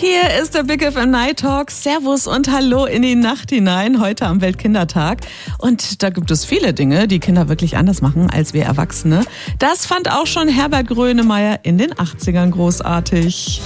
Hier ist der Big FM Night Talk. Servus und Hallo in die Nacht hinein, heute am Weltkindertag. Und da gibt es viele Dinge, die Kinder wirklich anders machen als wir Erwachsene. Das fand auch schon Herbert Grönemeyer in den 80ern großartig.